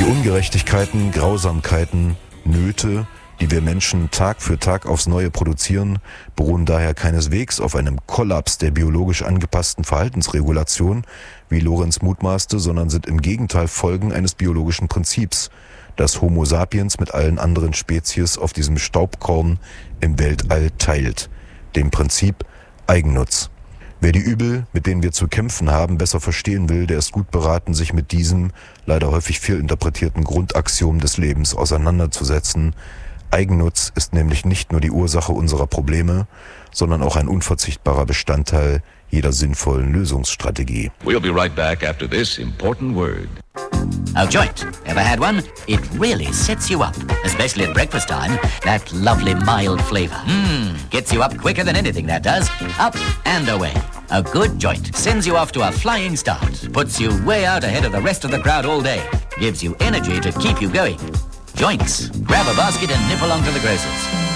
Die Ungerechtigkeiten, Grausamkeiten, Nöte, die wir Menschen Tag für Tag aufs Neue produzieren, beruhen daher keineswegs auf einem Kollaps der biologisch angepassten Verhaltensregulation, wie Lorenz mutmaßte, sondern sind im Gegenteil Folgen eines biologischen Prinzips, das Homo sapiens mit allen anderen Spezies auf diesem Staubkorn im Weltall teilt, dem Prinzip Eigennutz. Wer die Übel, mit denen wir zu kämpfen haben, besser verstehen will, der ist gut beraten, sich mit diesem leider häufig fehlinterpretierten Grundaxiom des Lebens auseinanderzusetzen. Eigennutz ist nämlich nicht nur die Ursache unserer Probleme, sondern auch ein unverzichtbarer Bestandteil jeder sinnvollen Lösungsstrategie. We'll be right back after this important word. A joint. Ever had one? It really sets you up, especially at breakfast time. That lovely mild flavor. Gets you up quicker than anything, that does. Up and away. A good joint sends you off to a flying start. Puts you way out ahead of the rest of the crowd all day. Gives you energy to keep you going. Joints. Grab a basket and nip along to the grocer's.